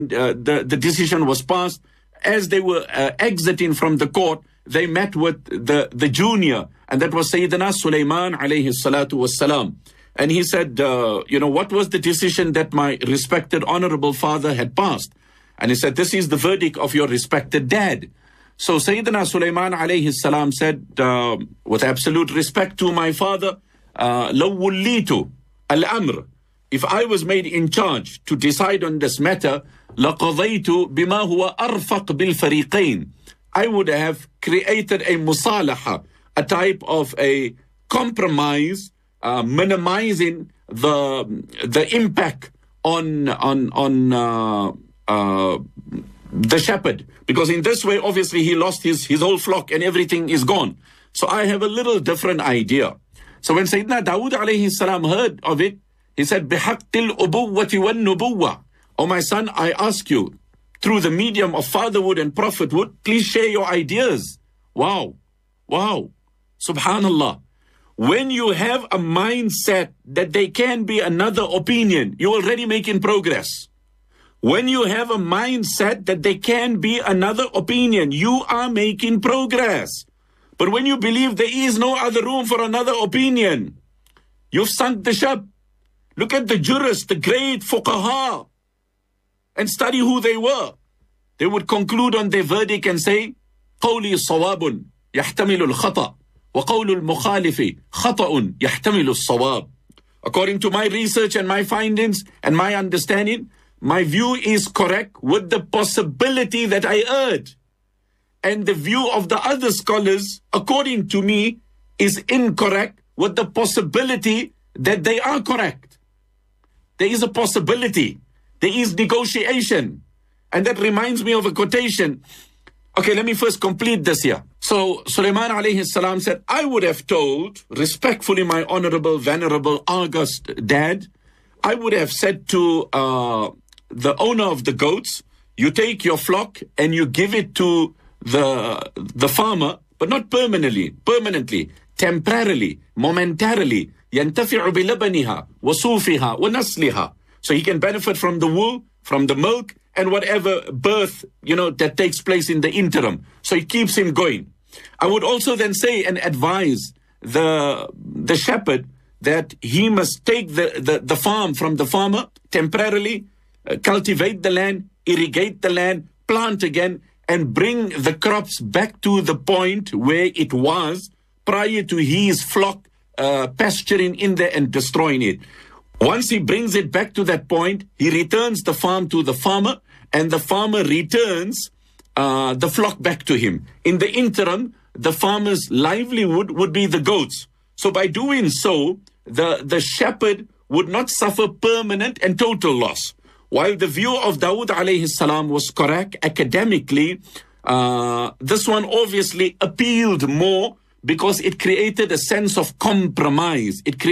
the decision was passed. As they were exiting from the court, they met with the junior, and that was Sayyidina Sulaiman alayhi salatu wassalam. And he said, what was the decision that my respected honorable father had passed? And he said, this is the verdict of your respected dad. So Sayyidina Sulaiman alayhi salam said, with absolute respect to my father, لو وليت الأمر, if I was made in charge to decide on this matter, لقضيت بما هو أرفق بالفريقين, I would have created a musalaha, a type of a compromise, minimizing the impact on the shepherd, because in this way obviously he lost his whole flock and everything is gone. So I have a little different idea. So when Sayyidina Dawood alayhi salam heard of it, he said, بِحَقِّ الْأُبُوَّةِ وَالنُّبُوَّةِ, oh my son, I ask you, through the medium of fatherhood and prophethood, please share your ideas. Wow, subhanallah. When you have a mindset that there can be another opinion, you're already making progress. When you have a mindset that there can be another opinion, you are making progress. But when you believe there is no other room for another opinion, you've sunk the ship. Look at the jurists, the great fuqaha, and study who they were. They would conclude on their verdict and say, قولي صواب يحتمل الخطأ وقول المخالف خطأ يحتمل الصواب. According to my research and my findings and my understanding, my view is correct with the possibility that I erred. And the view of the other scholars, according to me, is incorrect with the possibility that they are correct. There is a possibility. There is negotiation. And that reminds me of a quotation. Okay, let me first complete this here. So Sulaiman alayhi salam said, I would have told, respectfully, my honorable, venerable, august dad, I would have said to the owner of the goats, you take your flock and you give it to the farmer, but not permanently, temporarily, momentarily. ينتفع بلبنها وصوفها ونسلها. So he can benefit from the wool, from the milk, and whatever birth, that takes place in the interim. So it keeps him going. I would also then say and advise the shepherd that he must take the farm from the farmer temporarily, cultivate the land, irrigate the land, plant again, and bring the crops back to the point where it was prior to his flock pasturing in there and destroying it. Once he brings it back to that point, he returns the farm to the farmer, and the farmer returns the flock back to him. In the interim, the farmer's livelihood would be the goats. So by doing so, the shepherd would not suffer permanent and total loss. While the view of Dawood alayhi salam was correct academically, this one obviously appealed more because it created a sense of compromise. And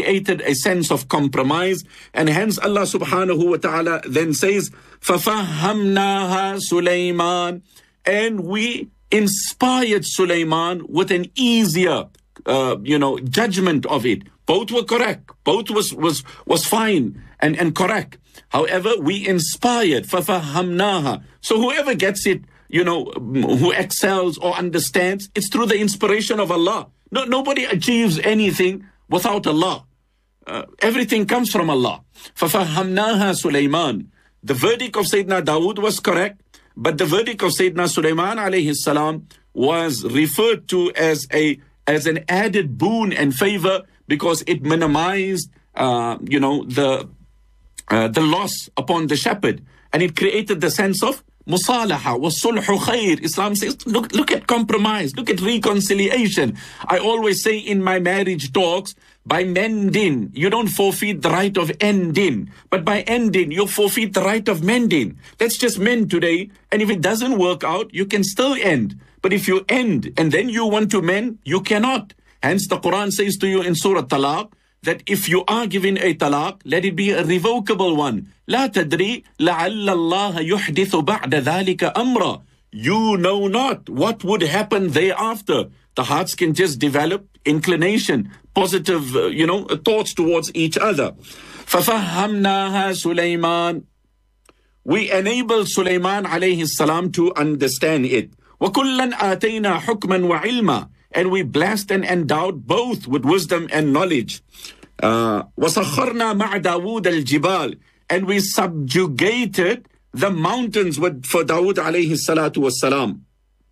hence Allah subhanahu wa ta'ala then says, فَفَهَّمْنَاهَا سُلَيْمَانَ, and we inspired Sulaiman with an easier, judgment of it. Both were correct. Both was fine and correct. However, we inspired, فَفَهَّمْنَاهَا. So whoever gets it, who excels or understands, it's through the inspiration of Allah. Nobody achieves anything without Allah. Everything comes from Allah. فَفَهَّمْنَاهَا سُلَيْمَانَ. The verdict of Sayyidina Dawood was correct, but the verdict of Sayyidina Sulaiman alayhi salam was referred to as an added boon and favor because it minimized, the loss upon the shepherd, and it created the sense of musalaha wa sulhu khair. Islam says, look at compromise, look at reconciliation. I always say in my marriage talks, by mending, you don't forfeit the right of ending, but by ending, you forfeit the right of mending. Let's just mend today, and if it doesn't work out, you can still end. But if you end and then you want to mend, you cannot. Hence the Quran says to you in Surah Talaq, that if you are given a talaq, let it be a revocable one. لا تدري لعل الله يحدث بعد ذلك أمرا. You know not what would happen thereafter. The hearts can just develop inclination, positive, thoughts towards each other. فَفَهَّمْنَاهَا سُلَيْمَانَ. we enable Sulaiman alayhi salam to understand it. وَكُلًّا آتَيْنَا حُكْمًا وَعِلْمًا, and we blessed and endowed both with wisdom and knowledge. وَسَخَّرْنَا مَعَ دَاوُودَ الْجِبَالِ, and we subjugated the mountains for Dawood alayhi salatu wassalam.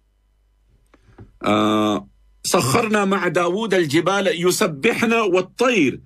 سخرنا مع داوود الجبال يسبحنا والطير.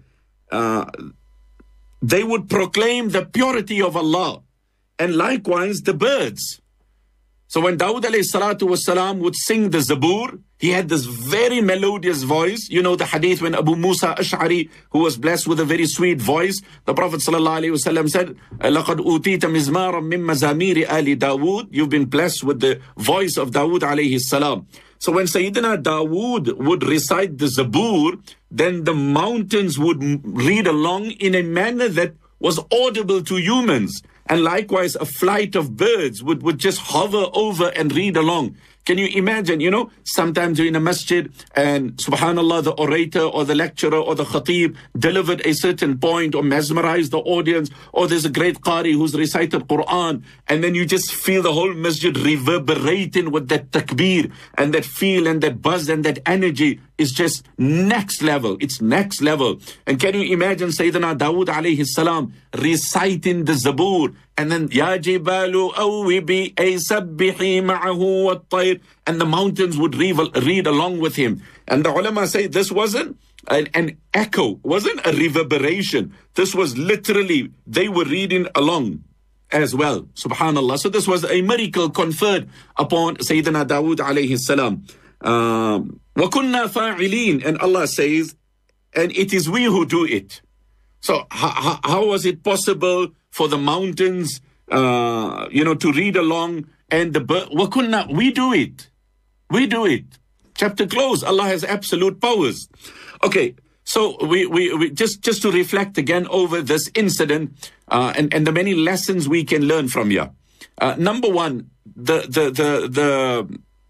They would proclaim the purity of Allah, and likewise the birds. So when Dawood alayhi salatu wasalam would sing the Zabur, he had this very melodious voice. You know the hadith when Abu Musa Ash'ari, who was blessed with a very sweet voice, the Prophet sallallahu alayhi wasallam said, لَقَدْ أُوتِيتَ مِزْمَارًا مِّن مَزَامِيرِ آلِ دَاوُود. You've been blessed with the voice of Dawood alayhi salam. So when Sayyidina Dawood would recite the Zabur, then the mountains would read along in a manner that was audible to humans. And likewise, a flight of birds would just hover over and read along. Can you imagine, sometimes you're in a masjid and subhanallah, the orator or the lecturer or the khatib delivered a certain point or mesmerized the audience, or there's a great qari who's recited Quran, and then you just feel the whole masjid reverberating with that takbir and that feel and that buzz and that energy is just next level. It's next level. And can you imagine Sayyidina Dawood alayhi salam reciting the Zabur, and then Ya Jibalu Awibi ay sabbihi ma'ahu wat-tayr, and the mountains would read along with him. And the ulama say this wasn't an echo, wasn't a reverberation. This was literally, they were reading along as well. Subhanallah. So this was a miracle conferred upon Sayyidina Dawood alayhi salam. وَكُنَّا فَاعِلِينَ, and Allah says, and it is we who do it. So how was it possible for the mountains, to read along, and the bird? وَكُنَّا, we do it. We do it. Chapter close. Allah has absolute powers. Okay, so we just to reflect again over this incident and the many lessons we can learn from here. Number one, the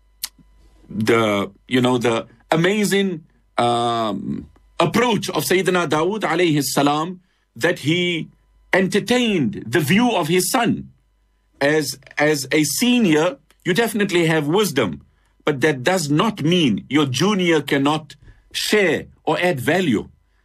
amazing approach of Sayyidina Dawood alayhi salam, that he entertained the view of his son. As a senior, you definitely have wisdom, but that does not mean your junior cannot share or add value.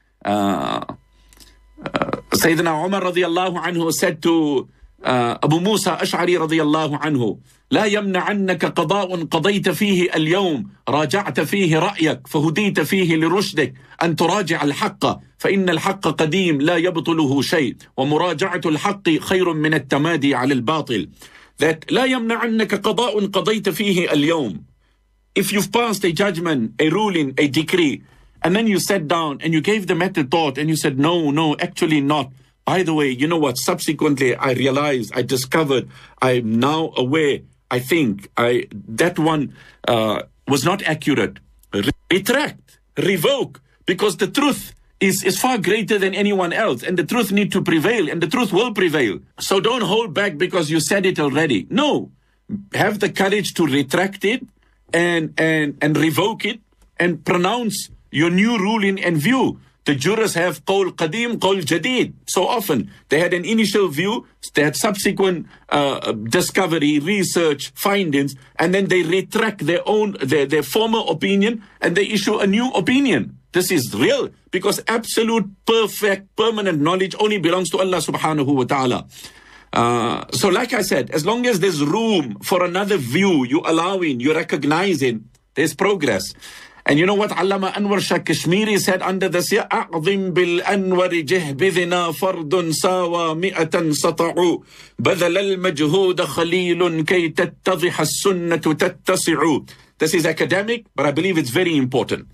Sayyidina Umar radiyallahu anhu said to Abu Musa Ash'ari radiyallahu anhu, لا يمنعنك قضاء قضيت فيه اليوم راجعت فيه رأيك فهديت فيه لرشدك أن تراجع الحق فإن الحق قديم لا يبطله شيء ومراجعة الحق خير من التمادي على الباطل. That لا يمنعنك قضاء قضيت فيه اليوم. If you've passed a judgment, a ruling, a decree, and then you sat down and you gave the matter thought and you said, no, actually not. By the way, you know what? Subsequently, I realized, I discovered, I'm now aware, I think that one was not accurate. Retract, revoke, because the truth is far greater than anyone else, and the truth need to prevail, and the truth will prevail. So don't hold back because you said it already. No, have the courage to retract it and revoke it and pronounce your new ruling and view. The jurors have qawl qadim, qawl jadid. So often they had an initial view, they had subsequent discovery, research, findings, and then they retract their former opinion and they issue a new opinion. This is real because absolute, perfect, permanent knowledge only belongs to Allah subhanahu wa ta'ala. So like I said, as long as there's room for another view, you're allowing, you're recognizing, there's progress. And you know what Allama Anwar Shah Kashmiri said under this? أعظم بالأنور جهبذنا فرد ساوى مئة سطعوا بذل المجهود خليل كي تتضح السنة تتسع. This is academic, but I believe it's very important.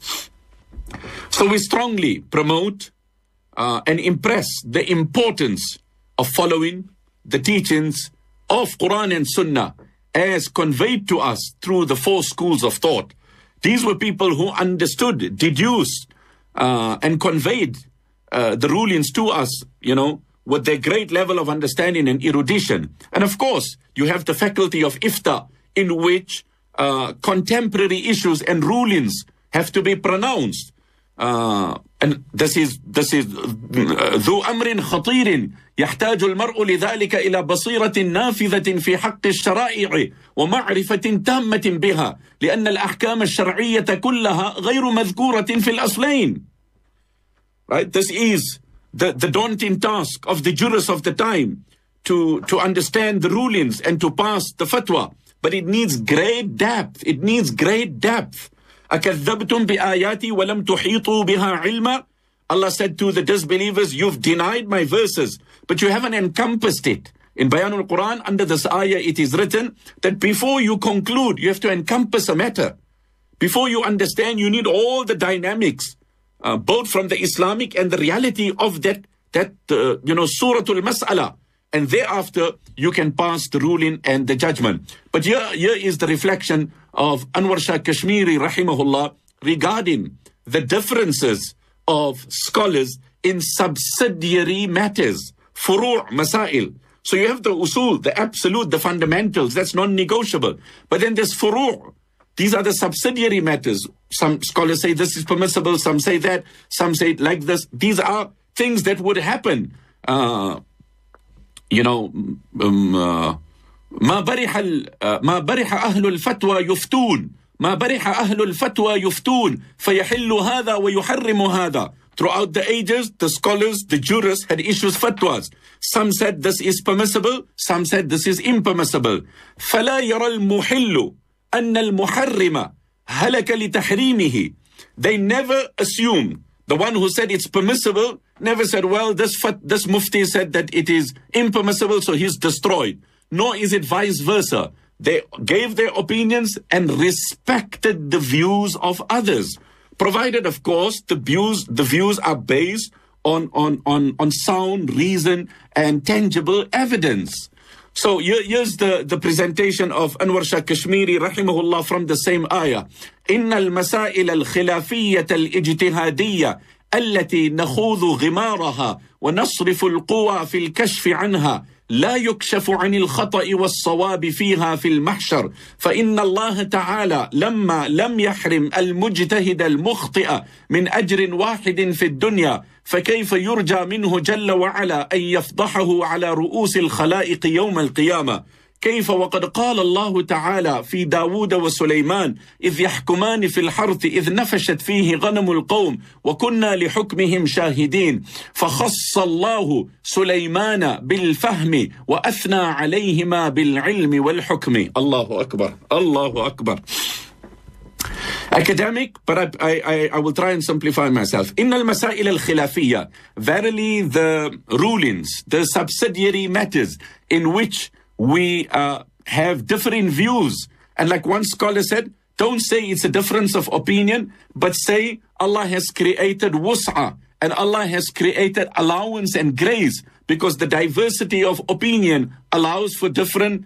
So we strongly promote and impress the importance of following the teachings of Quran and Sunnah as conveyed to us through the four schools of thought. These were people who understood, deduced, and conveyed the rulings to us, with their great level of understanding and erudition. And of course, you have the faculty of ifta, in which contemporary issues and rulings have to be pronounced. and this is ذو أمر خطير يحتاج المرء لذلك إلى بصيرة نافذة في حق الشرائع ومعرفة تامة بها لأن الأحكام الشرعية كلها غير مذكورة في الأصلين. Right? This is the daunting task of the jurists of the time, to understand the rulings and to pass the fatwa. But it needs great depth. It needs great depth. أَكَذَّبْتُمْ بِآيَاتِي وَلَمْ تُحِيطُوا بِهَا عِلْمًا. Allah said to the disbelievers, you've denied my verses, but you haven't encompassed it. In Bayanul Quran, under this ayah, it is written that before you conclude, you have to encompass a matter. Before you understand, you need all the dynamics, both from the Islamic and the reality of that Suratul Mas'ala. And thereafter, you can pass the ruling and the judgment. But here is the reflection of Anwar Shah Kashmiri, rahimahullah, regarding the differences of scholars in subsidiary matters, furu' masail. So you have the usul, the absolute, the fundamentals, that's non-negotiable. But then there's furu'. These are the subsidiary matters. Some scholars say this is permissible, some say that, some say it like this. These are things that would happen. ما برح أهل الفتوى يفتون ما برح أهل الفتوى يفتون فيحل هذا ويحرم هذا. Throughout the ages, the scholars, the jurists had issued fatwas. Some said this is permissible, some said this is impermissible. فلا يرى المحل أن المحرم هلك لتحريمه. They never assume, the one who said it's permissible never said, well, this mufti said that it is impermissible, so he's destroyed. Nor is it vice versa. They gave their opinions and respected the views of others, provided, of course, the views are based on sound reason and tangible evidence. So here's the presentation of Anwar Shah Kashmiri, rahimahullah, from the same ayah. إن المسائل الخلافية الاجتهادية التي نخوض غمارها ونصرف القوى في الكشف عنها لا يكشف عن الخطأ والصواب فيها في المحشر فإن الله تعالى لما لم يحرم المجتهد المخطئ من أجر واحد في الدنيا فكيف يرجى منه جل وعلا أن يفضحه على رؤوس الخلائق يوم القيامة. كيف وقد قال الله تعالى في داود وسليمان إذ يحكمان في الحرث إذ نفشت فيه غنم القوم وكنا لحكمهم شاهدين فخص الله سليمان بالفهم وأثنى عليهما بالعلم والحكم. الله أكبر. الله أكبر. Academic, but I will try and simplify myself. إن المسائل الخلافية, verily the rulings, the subsidiary matters in which we have differing views. And like one scholar said, don't say it's a difference of opinion, but say Allah has created wus'a and Allah has created allowance and grace, because the diversity of opinion allows for different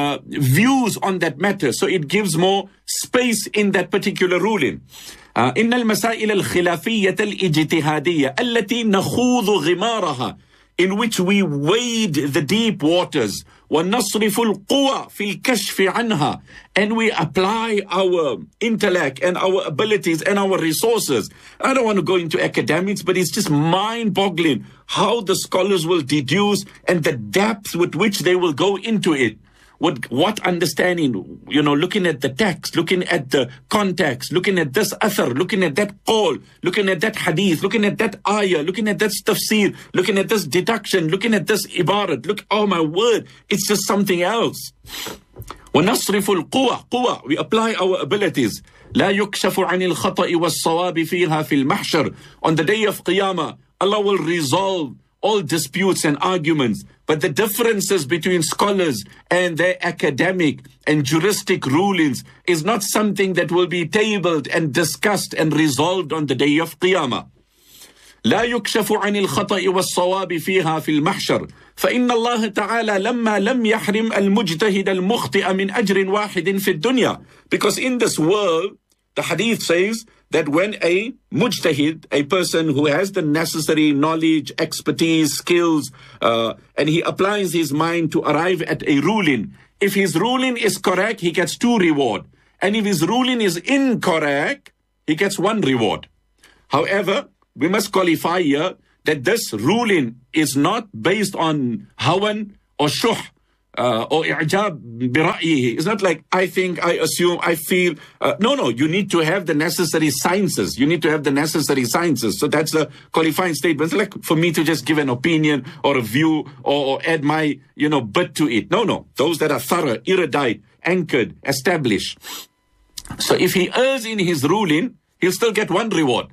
views on that matter. So it gives more space in that particular ruling. إن المسائل الخلافية الاجتهادية التي نخوض غمارها, in which we wade the deep waters, وَنَصْرِفُ الْقُوَى فِي الْكَشْفِ عَنْهَا, and we apply our intellect and our abilities and our resources. I don't want to go into academics, but it's just mind-boggling how the scholars will deduce and the depth with which they will go into it. What understanding, looking at the text, looking at the context, looking at this athar, looking at that qawl, looking at that hadith, looking at that ayah, looking at that tafsir, looking at this deduction, looking at this ibarat. Look, oh my word, it's just something else. وَنَصْرِفُ الْقُوَى, we apply our abilities. لَا يُكْشَفُ عَنِ الْخَطَأِ وَالصَّوَابِ فِيهَا فِي الْمَحْشَرِ. On the day of Qiyamah, Allah will resolve all disputes and arguments, but the differences between scholars and their academic and juristic rulings is not something that will be tabled and discussed and resolved on the day of Qiyamah. لا يكشف عن الخطأ والصواب فيها في المحشر فإن الله تعالى لما لم يحرم المجتهد المخطئ من أجر واحد في الدنيا. Because in this world, the hadith says that when a mujtahid, a person who has the necessary knowledge, expertise, skills, and he applies his mind to arrive at a ruling, if his ruling is correct, he gets 2 rewards. And if his ruling is incorrect, he gets 1 reward. However, we must qualify here that this ruling is not based on hawan or shuh or i'jab bira'yihi. It's not like I think, I assume, I feel. No, you need to have the necessary sciences. You need to have the necessary sciences. So that's the qualifying statement. It's like for me to just give an opinion or a view or add my, bit to it. No. Those that are thorough, erudite, anchored, established. So if he errs in his ruling, he'll still get one reward.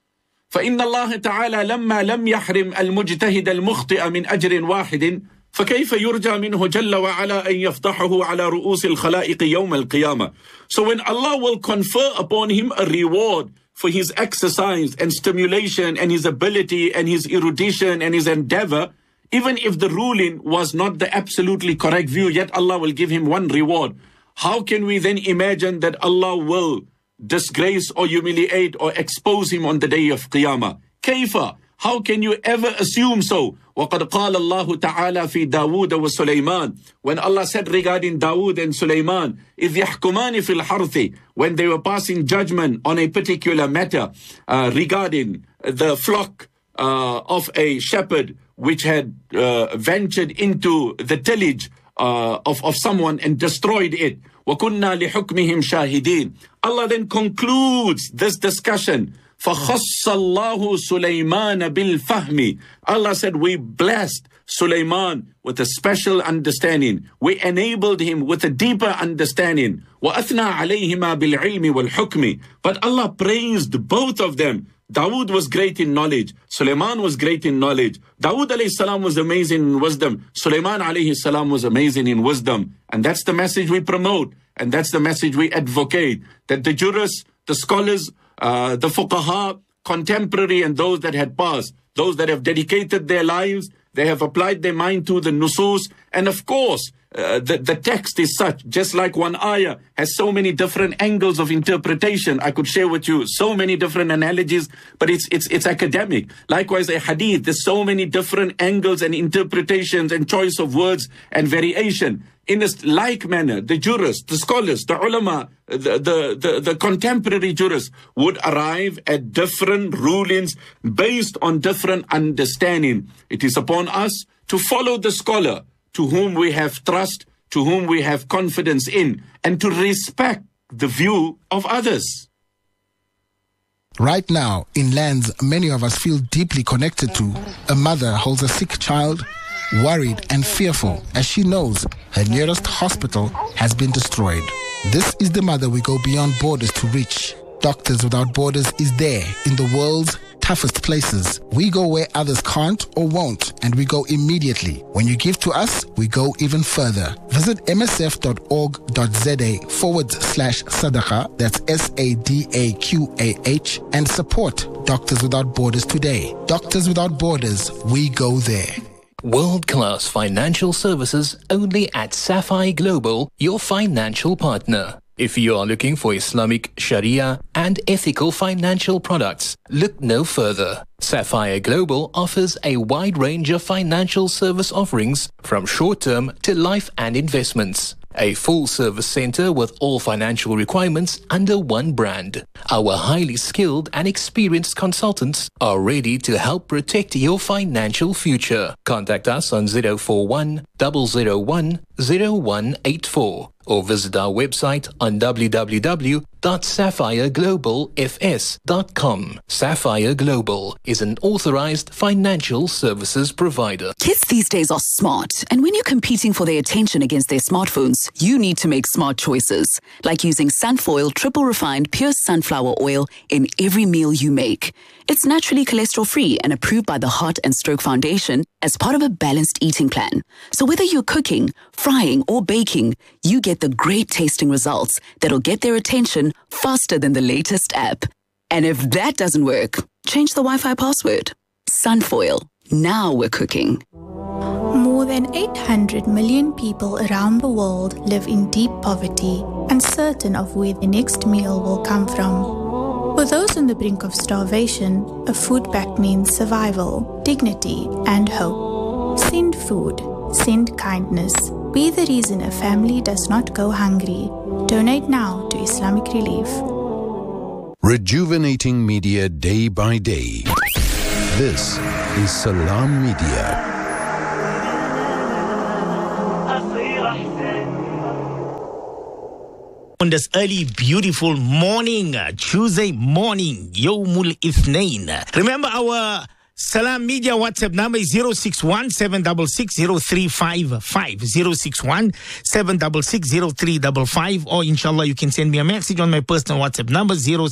فإن الله تعالى لما لم يحرم المجتهد المخطئ من أجر واحد فكيف يرجى منه جل وعلا أن يفضحه على رؤوس الخلائق يوم القيامة. So when Allah will confer upon him a reward for his exercise and stimulation and his ability and his erudition and his endeavor, even if the ruling was not the absolutely correct view, yet Allah will give him one reward. How can we then imagine that Allah will disgrace or humiliate or expose him on the day of Qiyamah? Kaifa? How can you ever assume so? وَقَدْ قَالَ اللَّهُ تَعَالَى فِي دَاوُودَ وَسُلَيْمَانَ. When Allah said regarding Dawood and Sulaiman, إِذْ يَحْكُمَانِ فِي الْحَرْثِ, when they were passing judgment on a particular matter regarding the flock of a shepherd which had ventured into the tillage of someone and destroyed it. وَكُنَّا لِحُكْمِهِمْ شَاهِدِينَ. Allah then concludes this discussion. فَخَصَّ اللَّهُ سُلَيْمَانَ بِالْفَهْمِ. Allah said, we blessed Sulaiman with a special understanding. We enabled him with a deeper understanding. وَأَثْنَى عَلَيْهِمَا بِالْعِلْمِ وَالْحُكْمِ. But Allah praised both of them. Dawood was great in knowledge. Sulaiman was great in knowledge. Dawood alayhi salam was amazing in wisdom. Sulaiman alayhi salam was amazing in wisdom. And that's the message we promote. And that's the message we advocate. That the jurists, the scholars, the fuqaha, contemporary and those that had passed, those that have dedicated their lives, they have applied their mind to the nusus. And of course, the text is such, just like one ayah has so many different angles of interpretation. I could share with you so many different analogies, but it's academic. Likewise, a hadith, there's so many different angles and interpretations and choice of words and variation. In a like manner, the jurists, the scholars, the ulama, the contemporary jurists would arrive at different rulings based on different understanding. It is upon us to follow the scholar to whom we have trust, to whom we have confidence in, and to respect the view of others. Right now, in lands many of us feel deeply connected to, a mother holds a sick child, worried and fearful as she knows her nearest hospital has been destroyed. This is the mother we go beyond borders to reach. Doctors Without Borders is there in the world's toughest places. We go where others can't or won't, and we go immediately. When you give to us, we go even further. Visit msf.org.za/sadaqa, that's SADAQAH, and support Doctors Without Borders today. Doctors Without Borders, we go there. World-class financial services only at Sapphire Global, your financial partner. If you are looking for Islamic, Sharia and ethical financial products, look no further. Sapphire Global offers a wide range of financial service offerings from short-term to life and investments. A full-service center with all financial requirements under one brand. Our highly skilled and experienced consultants are ready to help protect your financial future. Contact us on 041 001 0184 or visit our website on www.sapphireglobalfs.com. Sapphire Global is an authorized financial services provider. Kids these days are smart, and when you're competing for their attention against their smartphones, you need to make smart choices, like using Sunfoil triple refined pure sunflower oil in every meal you make. It's naturally cholesterol-free and approved by the Heart and Stroke Foundation as part of a balanced eating plan. So whether you're cooking, frying, or baking, you get the great tasting results that'll get their attention faster than the latest app. And if that doesn't work, change the Wi-Fi password. Sunfoil. Now we're cooking. More than 800 million people around the world live in deep poverty, uncertain of where the next meal will come from. For those on the brink of starvation, a food pack means survival, dignity, and hope. Send food. Send kindness. Be the reason a family does not go hungry. Donate now to Islamic Relief. Rejuvenating media day by day. This is Salam Media. On this early, beautiful morning, Tuesday morning, Yawmul Ithnain. Remember our Salam Media WhatsApp number is 061-766-0355, 061-766-0355, or inshallah you can send me a message on my personal WhatsApp number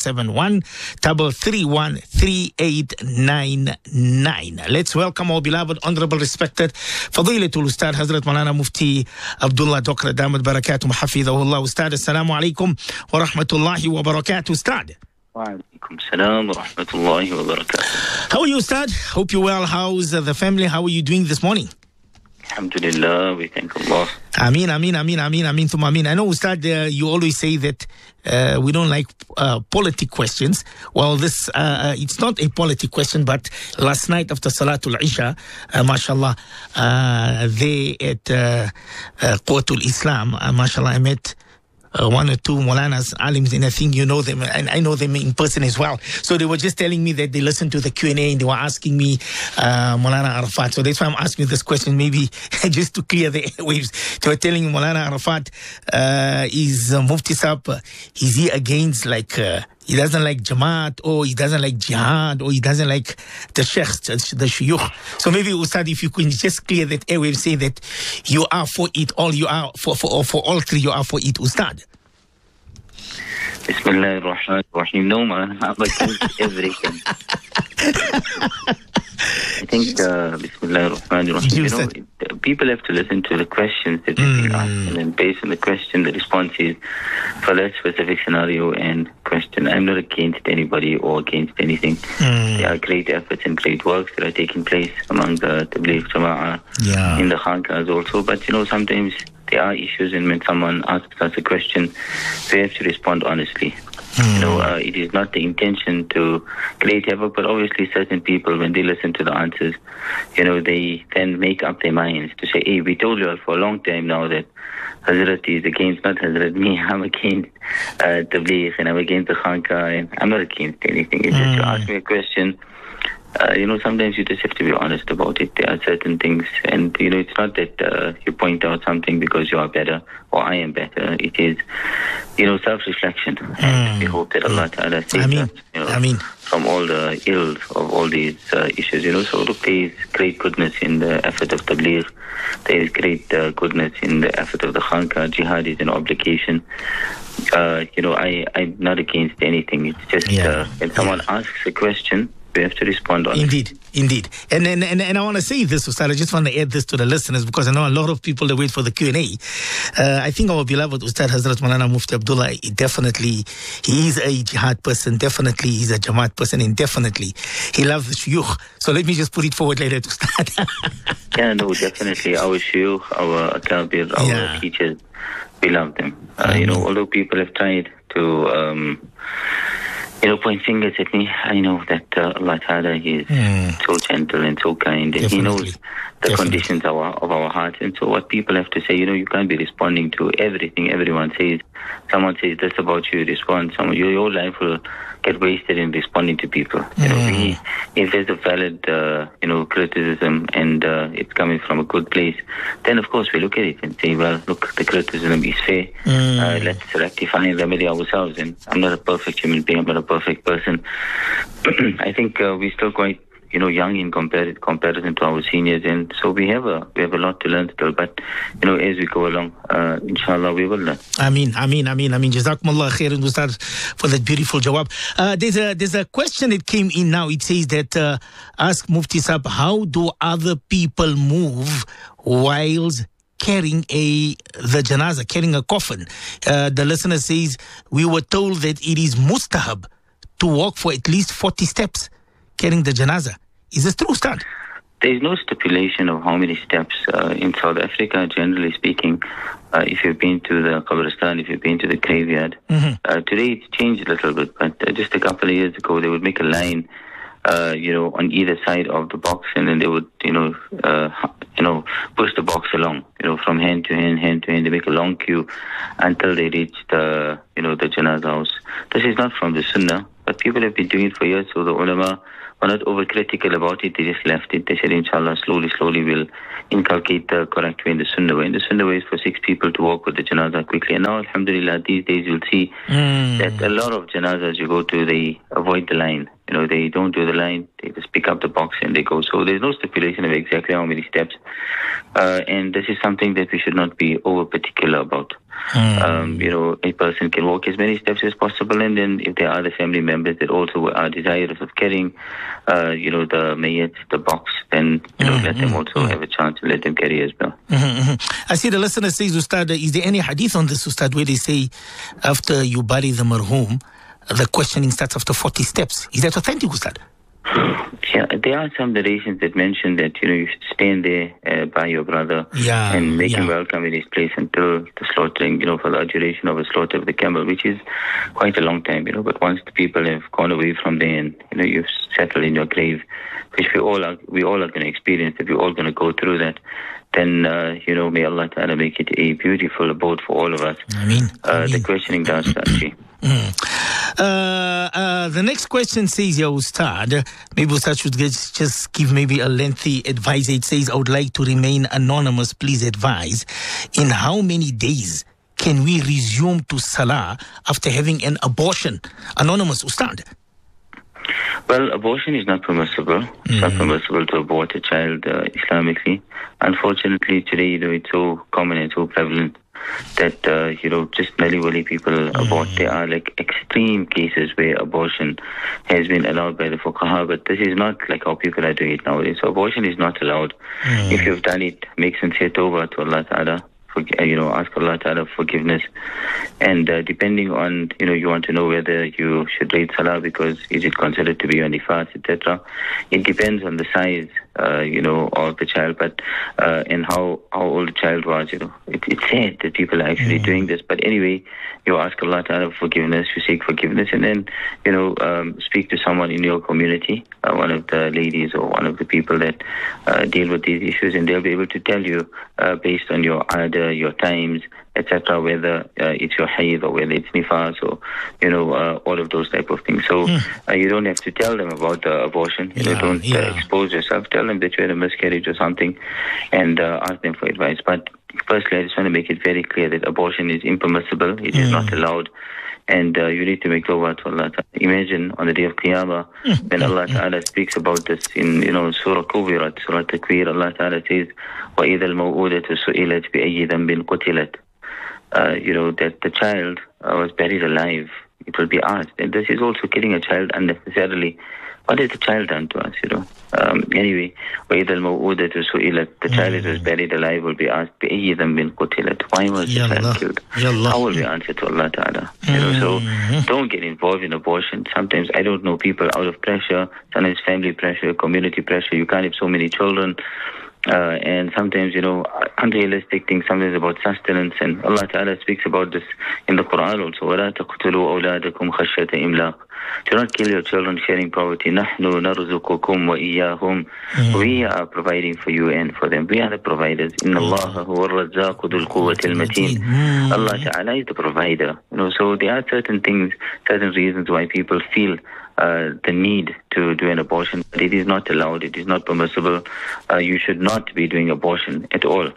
071-331-3899. Let's welcome our beloved, honorable, respected Fadilatul Ustad Hazrat Maulana Mufti Abdullah Dokra Damat Barakatuh Hafidhahullah. Ustad, assalamu alaikum wa rahmatullahi wa barakatuh. Ustad. Walaikum salam wa rahmatullahi wa barakatuh. How are you, Ustad? Hope you're well. How's the family? How are you doing this morning? Alhamdulillah, we thank Allah. Ameen, ameen, ameen, ameen, ameen, thumma ameen. I know, Ustad, you always say that we don't like politic questions. Well, this it's not a politic question, but last night after Salatul Isha, mashallah, they at Quwwatul Islam, mashallah, I met one or two Maulanas, alims, and I think you know them, and I know them in person as well. So they were just telling me that they listened to the Q&A and they were asking me Maulana Arafat. So that's why I'm asking you this question, maybe just to clear the airwaves. They were telling Maulana Arafat, is Mufti Sahab, is he against he doesn't like Jamaat, or he doesn't like Jihad, or he doesn't like the Sheikhs, the Shuyukh. So maybe, Ustad, if you could just clear that airwave, say that you are for it, all you are for all three, you are for it, Ustad. Bismillah ar-Rahman ar-Rahim. No, man, I'm against everything. I think, Bismillah ar-Rahman ar-Rahim, you know, people have to listen to the questions that they've been asked, and then based on the question, the response is for that specific scenario and question. I'm not against anybody or against anything. There are great efforts and great works that are taking place among the Tabligh Jama'ah in the Khanqahs also, but you know, sometimes there are issues, and when someone asks us a question, we have to respond honestly. You know, it is not the intention to create havoc, but obviously certain people, when they listen to the answers, you know, they then make up their minds to say, hey, we told you for a long time now that Hazrat is against, not Hazrat, me, I'm against Tabligh, and I'm against the Khanqah, and I'm not against anything. It's just to ask me a question. You know, sometimes you just have to be honest about it. There are certain things, and you know, it's not that you point out something because you are better or I am better. It is, you know, self-reflection. And we hope that Allah Ta'ala saves us, you know, from all the ills of all these issues. You know, so look, there is great goodness in the effort of Tabligh. There is great goodness in the effort of the Khanqah. Jihad is an obligation. You know, I'm not against anything. It's just when someone asks a question, we have to respond on Indeed. And I want to say this, Ustad, I just want to add this to the listeners, because I know a lot of people that wait for the Q&A. I think our beloved Ustad Hazrat Maulana Mufti Abdullah, definitely, he is a jihad person, definitely he's a Jamaat person, and definitely he loves the shuyukh. So let me just put it forward later to Ustad. Yeah, no, definitely. Our shuyukh, our akabir, our teachers, we love them. You know, although people have tried to you know, point fingers at me, I know that Allah Ta'ala is so gentle and so kind, and He knows the conditions of our hearts. And so what people have to say, you know, you can't be responding to everything everyone says. Someone says this about you, respond. Your life will get wasted in responding to people. You know, if there's a valid, you know, criticism, and it's coming from a good place, then of course we look at it and say, well, look, the criticism is fair. Let's rectify and remedy ourselves. And I'm not a perfect human being. I'm not a perfect person. I think we're still quite, you know, young in comparison to our seniors, and so we have a lot to learn still. But you know, as we go along, inshallah, we will learn. Ameen. Jazakumullah khairan, Ustad, for that beautiful jawab. There's a question that came in now. It says that ask Mufti Sahab, how do other people move whilst carrying the janazah, carrying a coffin? The listener says, we were told that it is mustahab to walk for at least 40 steps carrying the janazah. Is this true, Ustad? There is no stipulation of how many steps in South Africa, generally speaking. If you've been to the Qabristan, if you've been to the graveyard, today it's changed a little bit, but just a couple of years ago, they would make a line, you know, on either side of the box, and then they would, you know, push the box along, you know, from hand to hand to hand. They make a long queue until they reach the, you know, the janazah house. This is not from the Sunnah. But people have been doing it for years, so the ulama were not overcritical about it. They just left it. They said, inshallah, slowly we'll inculcate the correct way in the sunnah way. And the sunnah way is for 6 people to walk with the janazah quickly. And now, alhamdulillah, these days you'll see that a lot of janazahs you go to, they avoid the line. They don't do the line. They just pick up the box and they go. So there's no stipulation of exactly how many steps. And this is something that we should not be over particular about. A person can walk as many steps as possible, and then if there are other family members that also are desirous of carrying, the mayyat, the box, then let them also have a chance to let them carry as well. I see the listener says, Ustad, is there any hadith on this, Ustad, where they say after you bury the marhum, the questioning starts after 40 steps? Is that authentic, Ustad? Yeah, there are some narrations that mention that you should stand there by your brother and make him welcome in his place until the slaughtering, for the duration of the slaughter of the camel, which is quite a long time, But once the people have gone away from there and you've settled in your grave, which we all are going to experience, that we're all going to go through that, then may Allah Ta'ala make it a beautiful abode for all of us. Ameen. The questioning does start. The next question says, Ya Ustad, maybe Ustad should just give maybe a lengthy advice. It says, I would like to remain anonymous. Please advise. In how many days can we resume to Salah after having an abortion? Anonymous, Ustad. Well, abortion is not permissible. It's not permissible to abort a child Islamically. Unfortunately, today, it's so common and so prevalent that, just nilly-willy people abort. There are extreme cases where abortion has been allowed by the fuqaha, but this is not like how people are doing it nowadays. So abortion is not allowed. If you've done it, make sincere tawbah to Allah Ta'ala. Ask Allah Ta'ala forgiveness. And depending on, you want to know whether you should read salah because is it considered to be your nifas, etc. It depends on the size, of the child, but and how old the child was, It's sad that people are actually doing this. But anyway, you ask Allah Ta'ala for forgiveness, you seek forgiveness, and then, speak to someone in your community, one of the ladies or one of the people that deal with these issues, and they'll be able to tell you based on your order, your times, etc., whether it's your hayd or whether it's nifas or, all of those type of things. So you don't have to tell them about the abortion. Don't expose yourself. Tell them that you had a miscarriage or something and ask them for advice. But firstly, I just want to make it very clear that abortion is impermissible. It is not allowed. And you need to make tawbah to Allah Ta'ala. Imagine on the day of Qiyamah, when Allah Ta'ala speaks about this in, Surah Kubirat, Surah Takwir, Allah Ta'ala says, وَإِذَا الْمَوْءُودَةُ سُئِلَتْ بِأَيِّ ذَنْبٍ قُتِلَتْ. That the child was buried alive. It will be asked. And this is also killing a child unnecessarily. What has the child done to us, Anyway, وَإِذَا الْمَوْءُودَةُ سُئِلَتْ. The child that was buried alive will be asked, بِأَيِّ ذَنْبٍ قُتِلَتْ. Why was the child killed? How will we answer to Allah Ta'ala? So don't get involved in abortion. Sometimes, I don't know, people out of pressure, sometimes family pressure, community pressure. You can't have so many children. And sometimes, unrealistic things, sometimes about sustenance. And Allah Ta'ala speaks about this in the Quran also. وَلَا تَقْتُلُوا أَوْلَادَكُمْ خَشْيَةَ إِمْلَاقٍ. Do not kill your children sharing poverty. نَحْنُ نَرْزُقُكُمْ وَإِيَّاهُمْ. We are providing for you and for them. We are the providers. إِنَّ اللَّهَ هُوَ الرَّزَّاقُ ذُو الْقُوَّةِ الْمَتِينَ. Allah Ta'ala is the provider. So there are certain things, certain reasons why people feel the need to do an abortion, but it is not allowed. It is not permissible. You should not be doing abortion at all.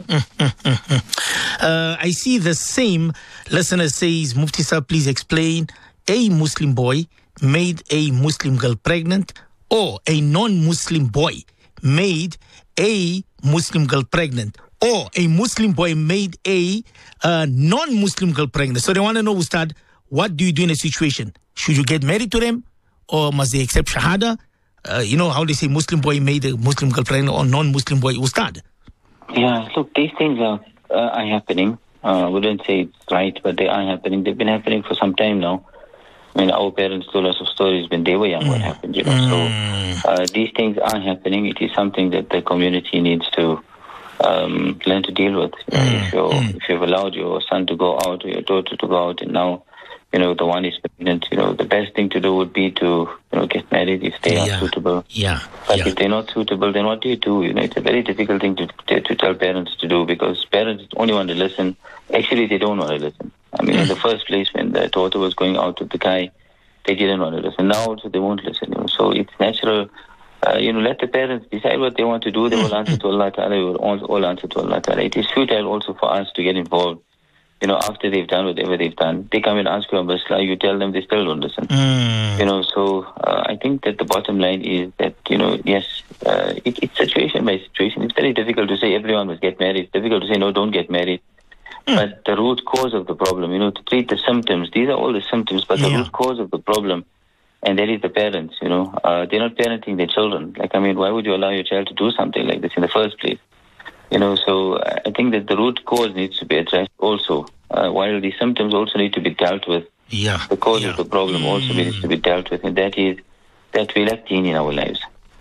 I see the same listener says, Mufti Sahib, please explain. A Muslim boy made a Muslim girl pregnant, or a non-Muslim boy made a Muslim girl pregnant, or a Muslim boy made a non-Muslim girl pregnant. So they want to know, Ustad, what do you do in a situation? Should you get married to them, or must they accept shahada? How they say Muslim boy made a Muslim girl pregnant or non-Muslim boy, Ustad? Yeah, look, these things are happening. I wouldn't say it's right, but they are happening. They've been happening for some time now. Our parents told us of stories when they were young what happened, So these things are happening. It is something that the community needs to learn to deal with. If you've allowed your son to go out or your daughter to go out, and now the one is pregnant, the best thing to do would be to, get married if they are suitable. But if they're not suitable, then what do you do? It's a very difficult thing to tell parents to do, because parents only want to listen. Actually, they don't want to listen. In the first place, when the daughter was going out with the guy, they didn't want to listen. Now also they won't listen. So it's natural. Let the parents decide what they want to do. They will answer to Allah Ta'ala. We will all answer to Allah Ta'ala. It is futile also for us to get involved. After they've done whatever they've done, they come and ask you a masla, you tell them, they still don't listen. So I think that the bottom line is that, yes, it's situation by situation. It's very difficult to say everyone must get married. It's difficult to say, no, don't get married. But the root cause of the problem, to treat the symptoms, these are all the symptoms, but the root cause of the problem, and that is the parents, they're not parenting their children. Why would you allow your child to do something like this in the first place? So I think that the root cause needs to be addressed also, while the symptoms also need to be dealt with. The cause of the problem also needs to be dealt with, and that is that we lack deen in our lives.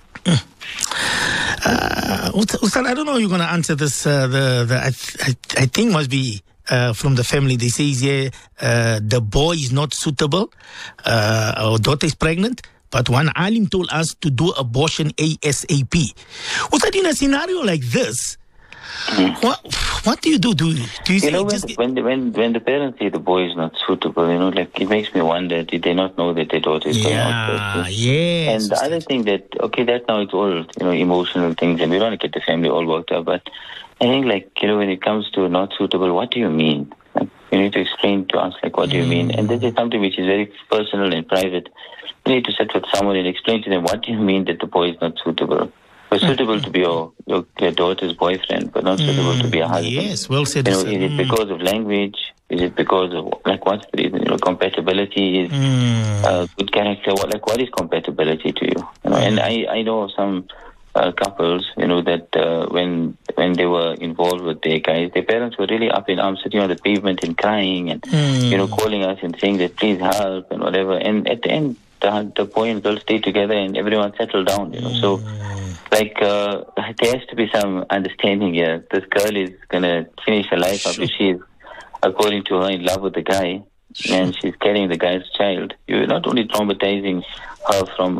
Ustad, I don't know how you're going to answer this. I think must be from the family. They say the boy is not suitable. Our daughter is pregnant. But one alim told us to do abortion ASAP. Ustad, in a scenario like this, what do you do? Do you say when the parents say the boy is not suitable, it makes me wonder, did they not know that their daughter is going out? Yes. And the other thing that now it's all, emotional things, and we don't want to get the family all worked up, but I think, when it comes to not suitable, what do you mean? You need to explain to us, what do you mean? And this is something which is very personal and private. You need to sit with someone and explain to them, what do you mean that the boy is not suitable? But suitable to be your daughter's boyfriend, but not suitable to be a husband. Yes, well said. Is it because of language? Is it because of, what's the reason? Compatibility is good character. What is compatibility to you? And I know some couples, that when they were involved with their guys, their parents were really up in arms, sitting on the pavement and crying and, calling us and saying that please help and whatever. And at the end, the boy and girl stayed together and everyone settled down, So, there has to be some understanding here. This girl is going to finish her life up if she is, according to her, in love with the guy, and she's carrying the guy's child. You're not only traumatizing her from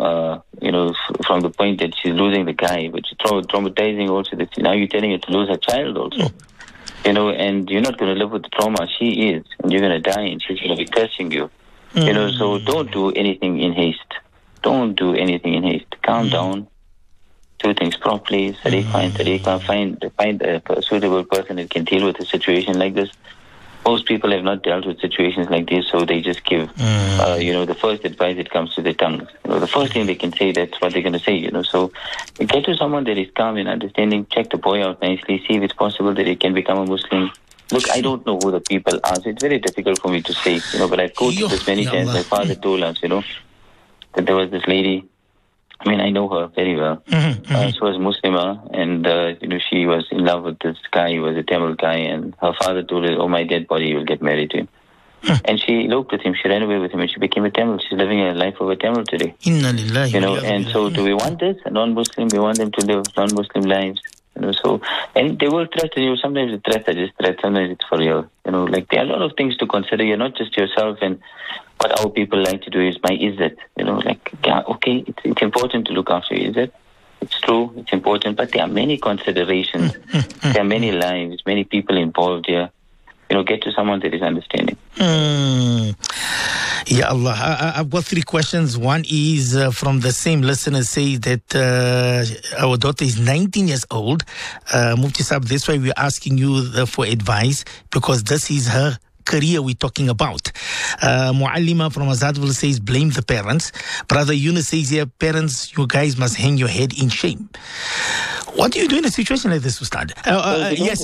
the point that she's losing the guy, but you're traumatizing also that now you're telling her to lose her child also. And you're not going to live with the trauma. She is, and you're going to die, and she's going to be cursing you. So don't do anything in haste. Don't do anything in haste. Calm down. Do things properly. Tariqa, find a suitable person that can deal with a situation like this. Most people have not dealt with situations like this, so they just give, the first advice that comes to their tongues. The first thing they can say, that's what they're going to say, So get to someone that is calm and understanding, check the boy out nicely, see if it's possible that he can become a Muslim. Look, I don't know who the people are, so it's very difficult for me to say, but I've quoted this many times. My father told us, that there was this lady. I know her very well. She was Muslimah, and, she was in love with this guy. He was a Tamil guy, and her father told her, my dead body, you will get married to him. And she eloped with him. She ran away with him, and she became a Tamil. She's living a life of a Tamil today. And so do we want this? A non-Muslim, we want them to live non-Muslim lives. And they will threaten you. Sometimes the threats are just threats, sometimes it's for real. There are a lot of things to consider. You're not just yourself, and what our people like to do is my izzat. Okay, it's important to look after your izzat. It's true, it's important, but there are many considerations. There are many lives, many people involved here. Get to someone that is understanding. Ya Allah, I've got 3 questions. One is from the same listener, says that our daughter is 19 years old. Mufti Saab, that's why we're asking you for advice, because this is her career we're talking about. Muallima from Azadville says, blame the parents. Brother Yunus says here, parents, you guys must hang your head in shame. What do you do in a situation like this, Ustad? Yes,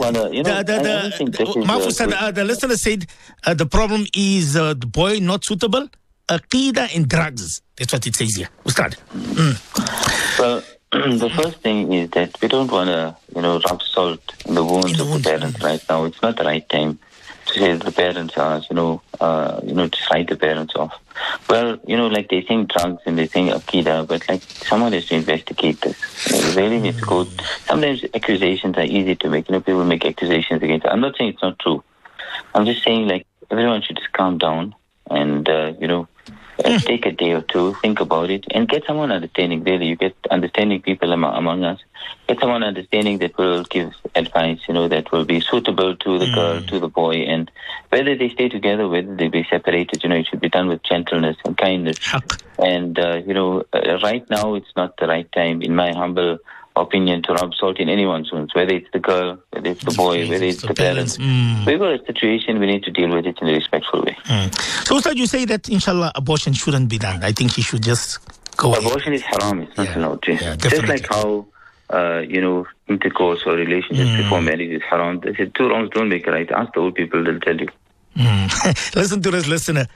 the listener said the problem is the boy not suitable, aqeedah and drugs. That's what it says here. Ustad. Well, the first thing is that we don't want to, rub salt in the wounds of the parents right now. It's not the right time to say that the parents are, to write the parents off. Well, they think drugs and they think aqeedah, but someone has to investigate this. They really need to go. Sometimes accusations are easy to make. People make accusations against it. I'm not saying it's not true. I'm just saying everyone should just calm down and, Take a day or two, think about it, and get someone understanding. Really, you get understanding people among us. Get someone understanding that will give advice, that will be suitable to the girl, to the boy, and whether they stay together, whether they be separated, it should be done with gentleness and kindness. And, right now it's not the right time, in my humble opinion, to rub salt in anyone's wounds, whether it's the girl, whether it's the boy, whether it's the parents. We've got a situation, we need to deal with it in a respectful way. So, Ustad, you say that, inshallah, abortion shouldn't be done. I think he should just go Abortion is haram, it's not allowed. Just like how, intercourse or relationships before marriage is haram. They said 2 wrongs don't make a right. Ask the old people, they'll tell you. Listen to this listener.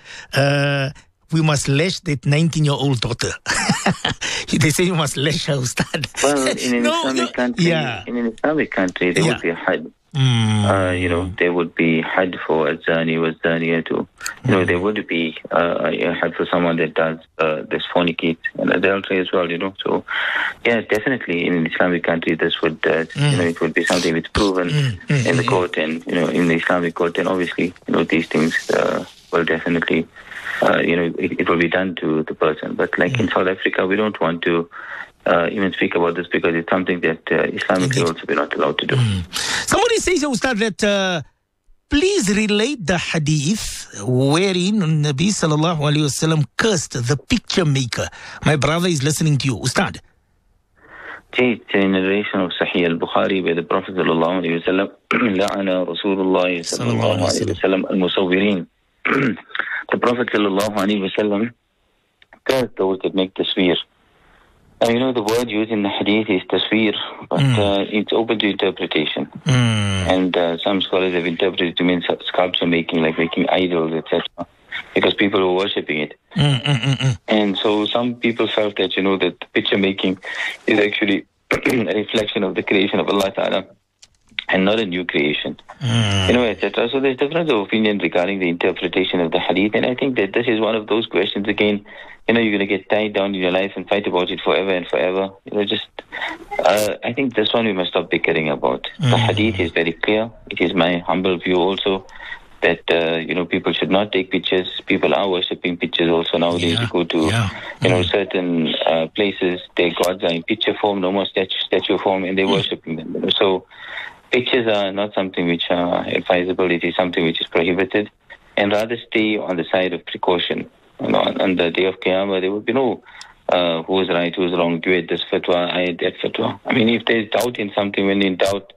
We must lash that 19-year-old daughter. They say you must lash her, Ustad. Well, in an Islamic country, there would be a had. There would be had for a zani was zaniya too. There would be a had for someone that does this fornicate and adultery as well. So definitely in an Islamic country, this would it would be something that's proven in the court and in the Islamic court, and obviously these things will definitely it will be done to the person. But like in South Africa, we don't want to even speak about this because it's something that Islamically also we're not allowed to do. Somebody says, Ustad, that please relate the hadith wherein Nabi sallallahu alayhi wasallam cursed the picture maker. My brother is listening to you, Ustad. It's a narration of Sahih al-Bukhari where the Prophet sallallahu alayhi wasallam la'ana Rasulullah sallallahu alayhi wasallam al-musawwirin. The Prophet sallallahu alayhi wasallam cursed those that make tasweer. The word used in the hadith is tasweer, but it's open to interpretation. And some scholars have interpreted it to mean sculpture making, like making idols, etc., because people were worshipping it. And so some people felt that, that picture making is actually a reflection of the creation of Allah Ta'ala and not a new creation, etc. So there's difference of opinion regarding the interpretation of the hadith, and I think that this is one of those questions, again, you're going to get tied down in your life and fight about it forever and forever. I think this one we must stop bickering about. The hadith is very clear. It is my humble view also that, people should not take pictures. People are worshipping pictures also nowadays. You go to, certain places, their gods are in picture form, no more statue form, and they're worshipping them. So pictures are not something which are advisable. It is something which is prohibited, and rather stay on the side of precaution. On the day of Qiyamah, there will be no who is right, who is wrong, you had this fatwa, I had that fatwa. I mean, if there's doubt in something, when in doubt,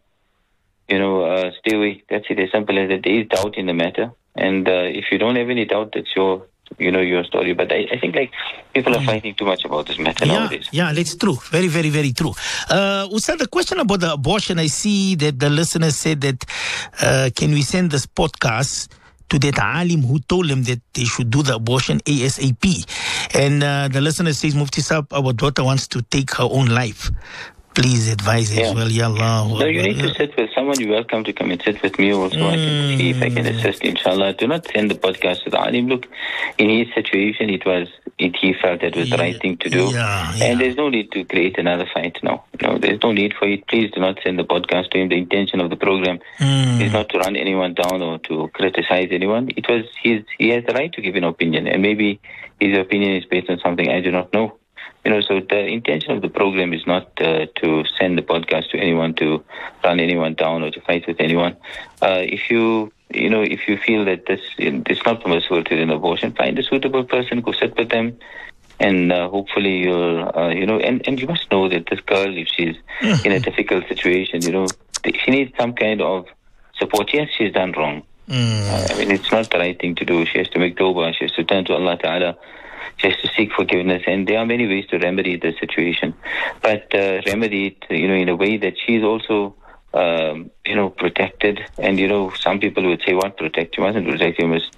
stay away. That's it, as simple as that. There is doubt in the matter, and if you don't have any doubt, that's your story. But I think people are fighting too much about this matter nowadays. Yeah, that's true. Very, very, very true. Ustad, the question about the abortion, I see that the listener said that can we send this podcast to that alim who told them that they should do the abortion ASAP. And the listener says, Mufti Saab, our daughter wants to take her own life. Please advise as well, Ya Allah. No, you need to sit with someone. You're welcome to come and sit with me also. I can see if I can assist, inshallah. Do not send the podcast to the alim. Look, in his situation, he felt that was the right thing to do. And there's no need to create another fight now. There's no need for it. Please do not send the podcast to him. The intention of the program is not to run anyone down or to criticize anyone. He has the right to give an opinion, and maybe his opinion is based on something I do not know. So the intention of the program is not to send the podcast to anyone, to run anyone down or to fight with anyone. If you feel that it's not permissible to do an abortion, find a suitable person, go sit with them, and hopefully you'll, and you must know that this girl, if she's in a difficult situation, she needs some kind of support. Yes, she's done wrong. It's not the right thing to do. She has to make tawbah. She has to turn to Allah Ta'ala. She has to seek forgiveness, and there are many ways to remedy the situation. But remedy it, in a way that she is also, protected. And some people would say, "What protect? You mustn't protect. You must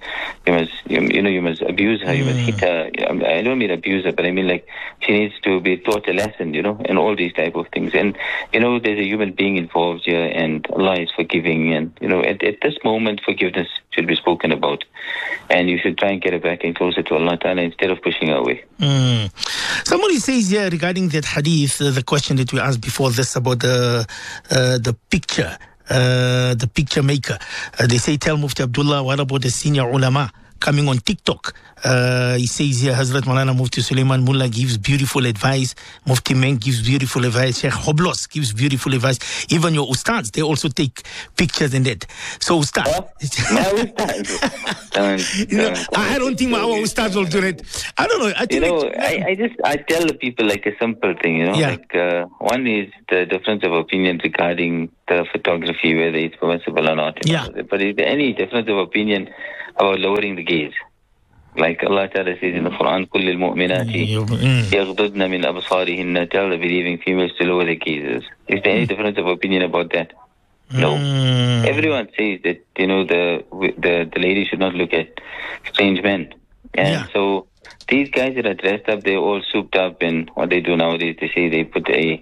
abuse her. You must hit her." I don't mean abuse her, but I mean she needs to be taught a lesson, and all these type of things. And there's a human being involved here, and Allah is forgiving. And at this moment, forgiveness should be spoken about, and you should try and get her back and closer to Allah Ta'ala instead of pushing her away. Somebody says here regarding that hadith, the question that we asked before this about the picture maker. They say, tell Mufti Abdullah, what about the senior ulama coming on TikTok. He says here, Hazrat Maulana Mufti Sulaiman Mullah gives beautiful advice. Mufti Meng gives beautiful advice. Sheikh Hoblos gives beautiful advice. Even your ustads, they also take pictures and that. So ustad. I don't think our ustads will do it. I don't know. I think I tell the people like a simple thing, like one is the difference of opinion regarding the photography, whether it's permissible or not. But is there any difference of opinion about lowering the gaze? Like Allah Ta'ala says in the Quran, كُلِّ الْمُؤْمِنَاتِ يَغْضُضْنَ مِنْ أَبْصَارِهِنَّ, tell the believing females to lower their gazes. Is there any difference of opinion about that? No. Everyone says that, the lady should not look at strange men. And so these guys that are dressed up, they're all souped up, and what they do nowadays, they say they put a,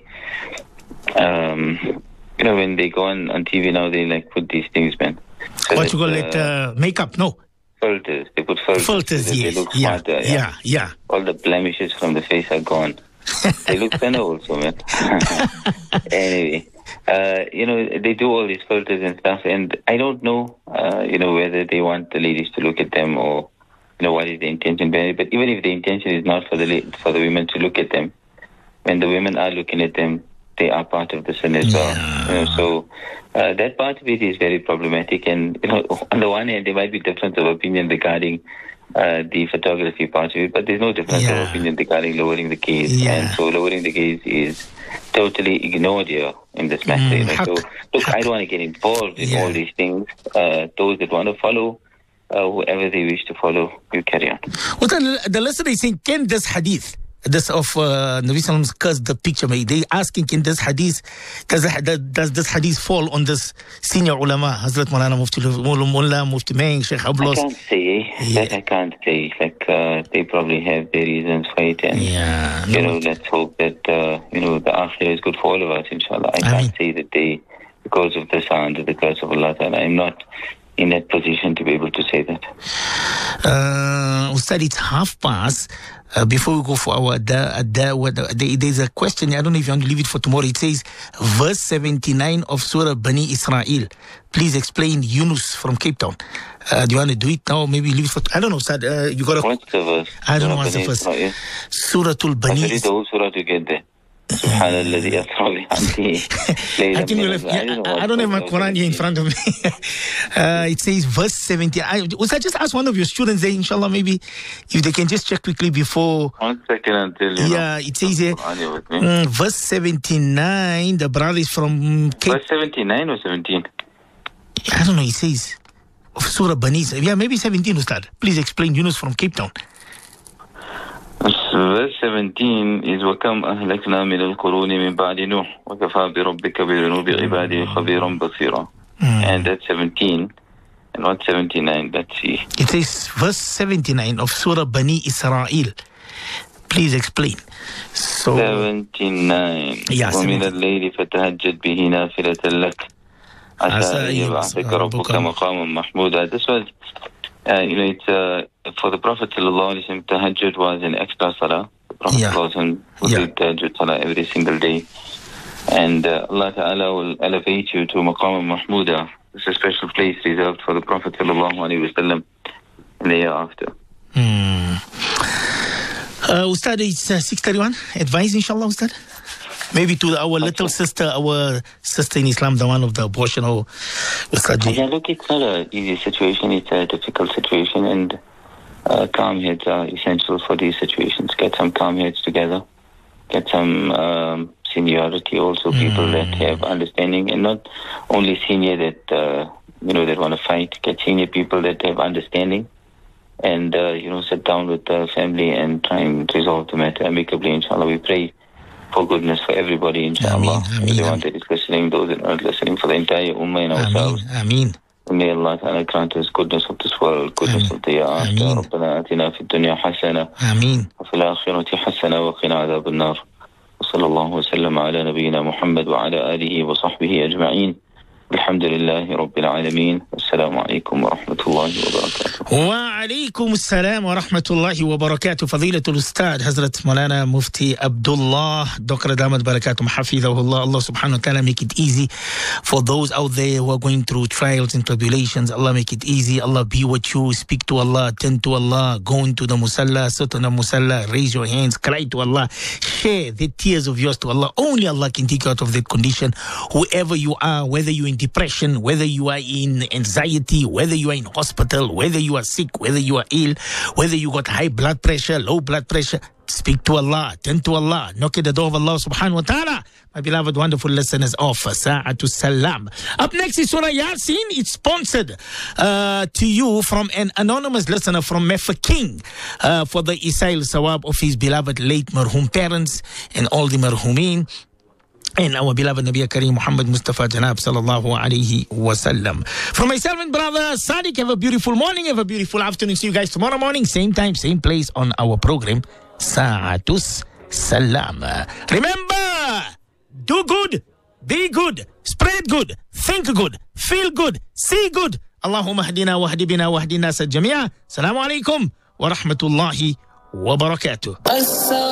when they go on TV now, they like put these things, man. So what you call it, makeup, no? Filters. They put filters. Yes. They look smarter. Yeah. All the blemishes from the face are gone. They look thinner also, man. Anyway, they do all these filters and stuff, and I don't know, whether they want the ladies to look at them or, what is the intention behind it. But even if the intention is not for the women to look at them, when the women are looking at them, they are part of the sin as well. So that part of it is very problematic. And on the one hand, there might be difference of opinion regarding the photography part of it, but there's no difference of opinion regarding lowering the gaze. And so lowering the gaze is totally ignored here in this matter. So look, I don't want to get involved in all these things. Those that want to follow, whoever they wish to follow, you carry on. Well, the listener is saying, can this hadith, this of Nabi Sallam's curse, the picture, they asking, can this hadith, does this hadith fall on this senior ulama, Hazrat Maulana Mufti Mullah, Mufti Meng, Sheikh Ablos? I can't say. Like, they probably have their reasons for it, and let's hope that the akhirah is good for all of us, inshallah. I can't say that because of the sound of the curse of Allah Ta'ala, I'm not in that position to be able to say that. Ustad, it's past. Before we go for our there's a question. I don't know if you want to leave it for tomorrow. It says, verse 79 of Surah Bani Israel. Please explain. Yunus from Cape Town. Do you want to do it now? Maybe leave it for... I don't know, Ustad. You got What's the verse? I don't know what's the verse. Suratul Bani... Read the whole surah to get there. I don't have my Quran here in front of me. It says verse 70. I just ask one of your students there, inshallah, maybe if they can just check quickly before. 1 second until it says here, verse 79. The brother is from verse 79 or 17? I don't know. It says of Surah Bani. Maybe 17, Ustad. Please explain. Yunus from Cape Town. Verse 17 is وَكَمْ أَهْلَكْنَا مِنَ الْقُرُونِ مِنْ بَعْدِ نُوحٍ وَكَفَى بِرَبِّكَ بِذُنُوبِ عِبَادِهِ خَبِيرًا بَصِيرًا. And that's 17. And what's 79? Let's see. It says verse 79 of Surah Bani Israel. Please explain. So 79. وَمِنَ اللَّيْلِ فَتَهَجَّدْ بِهِ نَافِلَةً لَكَ عَسَىٰ أَن يَبْعَثَكَ رَبُّكَ مَقَامًا مَحْمُودًا. This was it's for the Prophet ﷺ, tahajjud was an extra salah. The Prophet ﷺ would do tahajjud salah every single day. And Allah Ta'ala will elevate you to Maqam Mahmuda. It's a special place reserved for the Prophet ﷺ in the year after. Ustad, it's 6:31. Advice, inshallah, Ustad? Maybe to our little sister, our sister in Islam, the one of the abortion, or Ustad. Yeah, look, it's not an easy situation. It's a difficult situation, and calm heads are essential for these situations. Get some calm heads together. Get some seniority also, people that have understanding, and not only senior that that want to fight. Get senior people that have understanding, and sit down with the family and try and resolve the matter amicably. Inshallah, we pray for goodness for everybody, inshallah. Everyone that is listening, those that are not listening, for the entire ummah and ourselves. Ameen. May Allah Ta'ala grant us goodness of this world, goodness of the hereafter. ربنا آتنا في الدنيا حسنة وفي الآخرة حسنة وقنا عذاب النار. وصلى الله وسلم على نبينا محمد وعلى آله وصحبه أجمعين. الحمد لله رب العالمين. السلام عليكم ورحمة الله وبركاته. وعليكم السلام ورحمة الله وبركاته. فضيلة الأستاذ Hazrat Maulana Mufti Abdullah Dr. Damat Barakatum Hafidhahullah. Allah subhanahu wa ta'ala make it easy for those out there who are going through trials and tribulations. Allah make it easy. Allah be with you. Speak to Allah, attend to Allah, go into the musalla, sit on the musalla, raise your hands, cry to Allah, share the tears of yours to Allah. Only Allah can take you out of that condition. Whoever you are, whether you're in depression, whether you are in anxiety, whether you are in hospital, whether you are sick, whether you are ill, whether you got high blood pressure, low blood pressure, speak to Allah, attend to Allah, knock at the door of Allah subhanahu wa ta'ala. My beloved, wonderful listeners of Sa'atul Salam. Up next is Surah Yasin. It's sponsored to you from an anonymous listener from Mefeking for the Isail Sawab of his beloved late marhum parents and all the marhumin. And our beloved Nabi Kareem Muhammad Mustafa Janab sallallahu alayhi wa sallam. From myself and brother Sadiq, have a beautiful morning, have a beautiful afternoon. See you guys tomorrow morning, same time, same place on our program, Sa'atus Salam. Remember, do good, be good, spread good, think good, feel good, see good. Allahumma hadina wa hadi bina wa hadina sa jamia. Assalamu alaikum wa rahmatullahi wa barakatuh.